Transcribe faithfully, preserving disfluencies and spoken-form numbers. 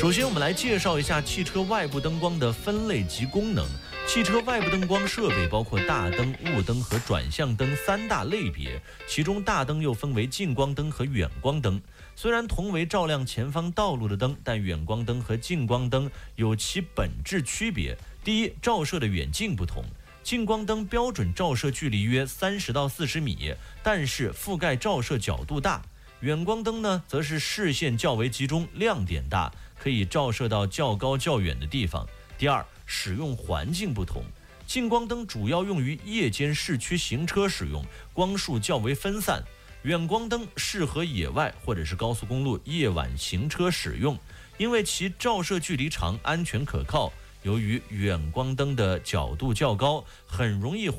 首先，我们来介绍一下汽车外部灯光的分类及功能。汽车外部灯光设备包括大灯、雾灯和转向灯三大类别，其中大灯又分为近光灯和远光灯。虽然同为照亮前方道路的灯，但远光灯和近光灯有其本质区别。第一，照射的远近不同。近光灯标准照射距离约三十到四十米，但是覆盖照射角度大。远光灯呢，则是视线较为集中，亮点大，可以照射到较高较远的地方。第二，使用环境不同。近光灯主要用于夜间市区行车使用，光束较为分散。远光灯适合野外或者是高速公路夜晚行车使用，因为其照射距离长，安全可靠。由于远光灯的角度较高，很容易